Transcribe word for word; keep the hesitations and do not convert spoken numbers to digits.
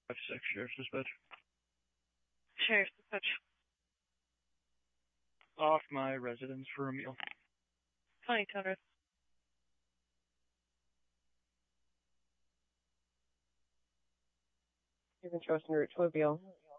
five six Sheriff's Dispatch. Sheriff's Dispatch. Off my residence for a meal. County Town. You've been chosen route to a meal.